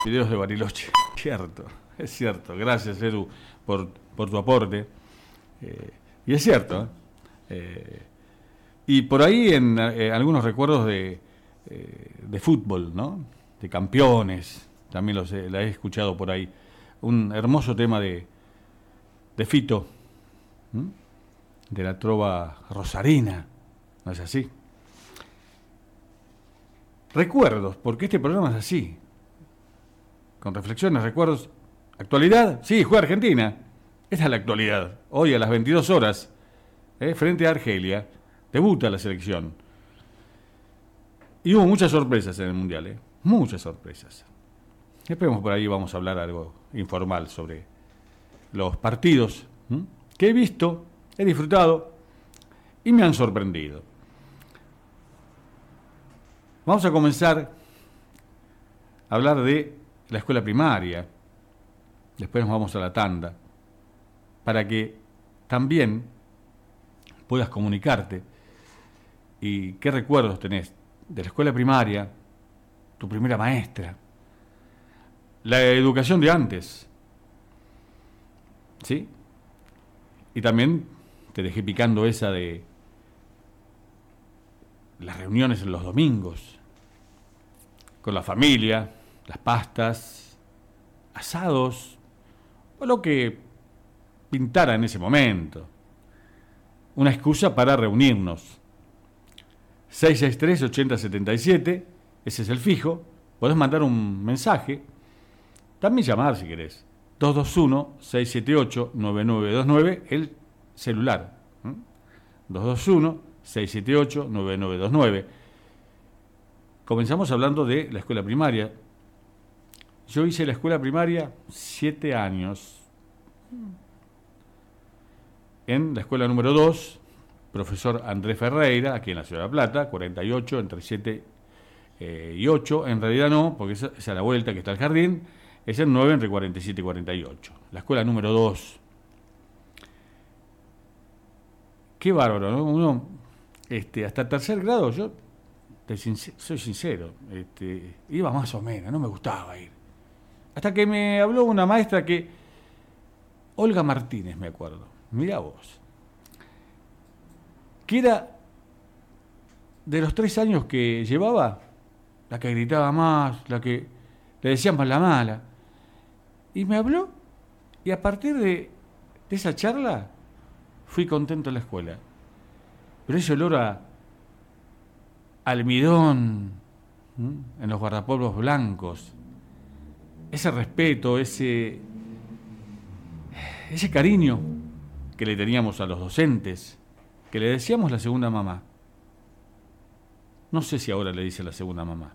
Videos de Bariloche. Cierto, es cierto. Gracias, Edu, por tu aporte. Y es cierto. Y por ahí en algunos recuerdos de fútbol, ¿no? De campeones, también la he escuchado por ahí. Un hermoso tema de Fito, ¿m? De la trova rosarina, ¿no es así? Recuerdos, porque este programa es así, con reflexiones, recuerdos. ¿Actualidad? Sí, juega Argentina. Esta es la actualidad. Hoy a las 22 horas, frente a Argelia, debuta la selección. Y hubo muchas sorpresas en el Mundial, muchas sorpresas. Esperemos por ahí vamos a hablar algo informal sobre los partidos que he visto, he disfrutado y me han sorprendido. Vamos a comenzar a hablar de la escuela primaria, después nos vamos a la tanda, para que también puedas comunicarte y qué recuerdos tenés de la escuela primaria, tu primera maestra, la educación de antes, ¿sí? Y también te dejé picando esa de las reuniones en los domingos, con la familia, las pastas, asados, o lo que pintara en ese momento. Una excusa para reunirnos. 663-8077, ese es el fijo. Podés mandar un mensaje, también llamar si querés. 221-678-9929, el celular. 221-678-9929. Comenzamos hablando de la escuela primaria. Yo hice la escuela primaria 7 años. En la escuela número 2, profesor Andrés Ferreira, aquí en la Ciudad de La Plata, 48, entre 7 y 8. En realidad no, porque esa es a la vuelta que está el jardín. Es el 9 entre 47 y 48. La escuela número 2. Qué bárbaro, ¿no? Uno, hasta tercer grado, yo soy sincero, iba más o menos, no me gustaba ir. Hasta que me habló una maestra Olga Martínez, me acuerdo, mirá vos, que era de los 3 años que llevaba, la que gritaba más, la que le decían más la mala. Y me habló, y a partir de esa charla, fui contento en la escuela. Pero ese olor a almidón en los guardapolvos blancos, ese respeto, ese cariño que le teníamos a los docentes, que le decíamos la segunda mamá. No sé si ahora le dice la segunda mamá.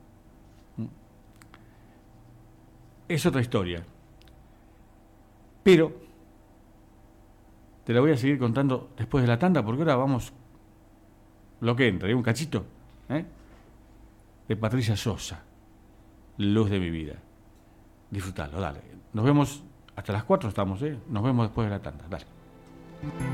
Es otra historia. Pero te la voy a seguir contando después de la tanda, porque ahora vamos lo que entra, un cachito de Patricia Sosa, Luz de mi vida. Disfrutalo, dale. Nos vemos hasta las 4 estamos, nos vemos después de la tanda, dale.